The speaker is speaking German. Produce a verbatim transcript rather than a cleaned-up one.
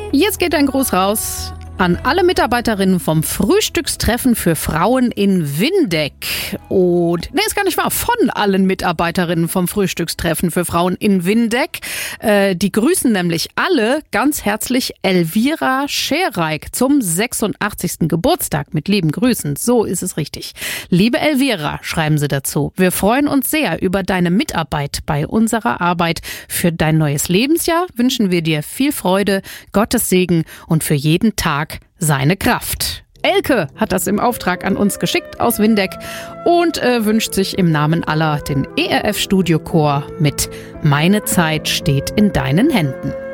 Jetzt geht ein Gruß raus an alle Mitarbeiterinnen vom Frühstückstreffen für Frauen in Windeck. Und, nee, ist gar nicht wahr, von allen Mitarbeiterinnen vom Frühstückstreffen für Frauen in Windeck. Äh, die grüßen nämlich alle ganz herzlich Elvira Schereik zum sechsundachtzigsten Geburtstag mit lieben Grüßen. So ist es richtig. Liebe Elvira, schreiben sie dazu, wir freuen uns sehr über deine Mitarbeit bei unserer Arbeit. Für dein neues Lebensjahr wünschen wir dir viel Freude, Gottes Segen und für jeden Tag seine Kraft. Elke hat das im Auftrag an uns geschickt aus Windeck und äh, wünscht sich im Namen aller den E R F Studiochor mit Meine Zeit steht in deinen Händen.